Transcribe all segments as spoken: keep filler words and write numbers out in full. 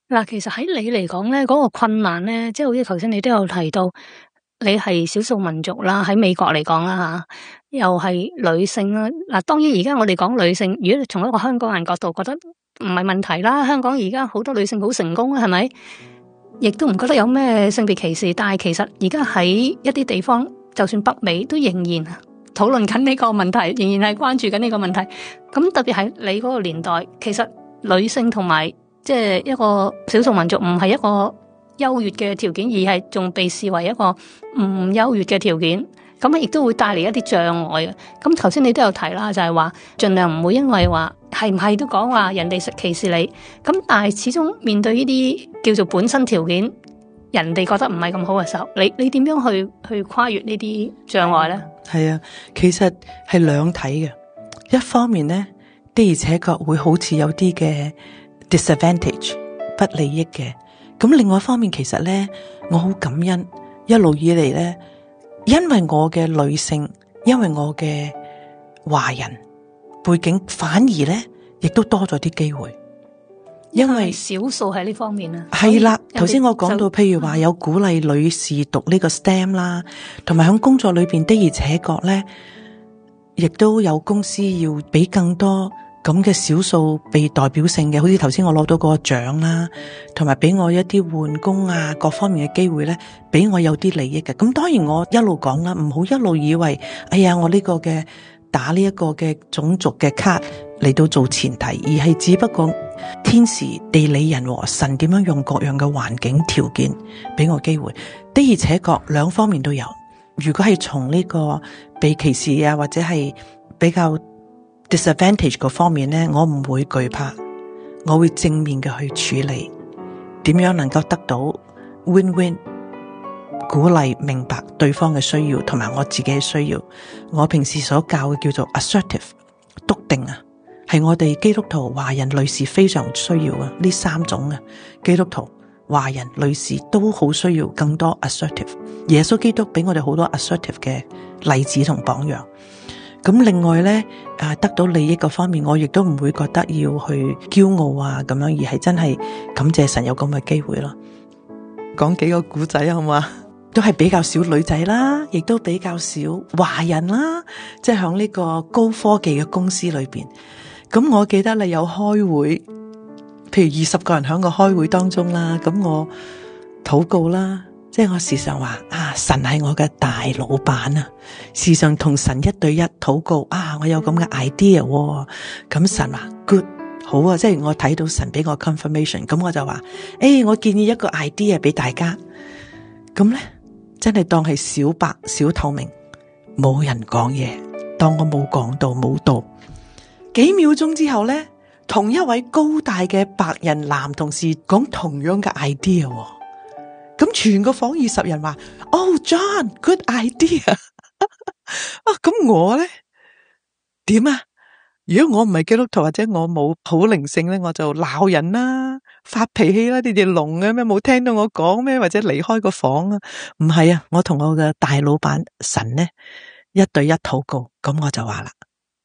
嗱，其實喺你嚟講咧，嗰個困難咧，即係好似頭先你都有提到，你係少數民族啦，喺美國嚟講啦吓，又係女性啦。嗱，當然而家我哋講女性，如果從一個香港人角度覺得唔係問題啦，香港而家好多女性好成功啦，係咪？亦都唔覺得有咩性別歧視，但係其實而家喺一啲地方，就算北美都仍然討論緊呢個問題，仍然係關注緊呢個問題。咁特別係你嗰個年代，其實女性同埋即係一個少數民族，唔係一個優越嘅條件，而係仲被視為一個唔優越嘅條件。咁亦都會帶嚟一啲障礙嘅。咁頭先你都有提啦，就係話盡量唔會因為話係唔係都講話人哋歧視你。咁但係始終面對呢啲叫做本身條件，人哋覺得唔係咁好嘅時候，你你點樣去去跨越呢啲障礙咧？ 係啊，其實係兩體嘅。一方面咧，的而且確會好似有啲嘅 disadvantage 不利益嘅。咁另外一方面，其實咧我好感恩，一路以嚟咧。因為我嘅女性，因為我嘅華人背景，反而咧亦都多咗啲機會。因為少數喺呢方面啊， 係啦。頭先我講到，譬如話有鼓勵女士讀呢個 S T E M 啦，同埋喺工作裏邊的而且確咧，亦都有公司要俾更多咁嘅少數被代表性嘅，好似頭先我攞到個獎啦，同埋俾我一啲換工啊，各方面嘅機會咧，俾我有啲利益嘅。咁當然我一路講啦，唔好一路以為，哎呀，我呢個嘅打呢一個嘅種族嘅卡嚟到做前提，而係只不過天時地利人和，神點樣用各樣嘅環境條件俾我機會，的而且確兩方面都有。如果係從呢個被歧視啊，或者係比較disadvantage 嗰方面咧，我唔會懼怕，我會正面嘅去處理，點樣能夠得到 win-win， 鼓勵明白對方嘅需要同埋我自己嘅需要。我平時所教嘅叫做 assertive， 篤定啊，係我哋基督徒華人女士非常需要啊，呢三種啊，基督徒華人女士都好需要更多 assertive。耶穌基督俾我哋好多 assertive 嘅例子同榜樣。咁另外咧，誒得到利益嗰方面，我亦都唔會覺得要去驕傲啊咁樣，而係真係感謝神有咁嘅機會咯。講幾個古仔好嘛？都係比較少女仔啦，亦都比較少華人啦，即係響呢個高科技嘅公司裏邊。咁我記得你有開會，譬如二十個人響個開會當中啦，咁我禱告啦。即係我時常話啊，神係我嘅大老闆啊，時常同神一對一禱告啊，我有咁嘅 idea，咁神話 good 好啊，即係我睇到神俾我 confirmation，咁我就話誒、欸，我建議一個 idea 俾大家，咁咧真係當係小白小透明，冇人講嘢，當我冇講到冇到，幾秒鐘之後咧，同一位高大嘅白人男同事講同樣嘅 idea。咁全個房二十人話，Oh John, good idea 啊！咁我咧點啊？如果我唔係基督徒或者我冇好靈性咧，我就鬧人啦，發脾氣啦，你哋聾嘅咩？冇聽到我講咩？或者離開個房啊？唔係啊，我同我嘅大老闆神咧一對一禱告，咁我就話啦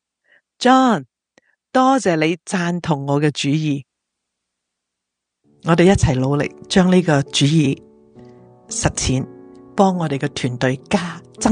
，John，多謝你贊同我嘅主意，我哋一齊努力將呢個主意實踐，幫我哋嘅團隊加增。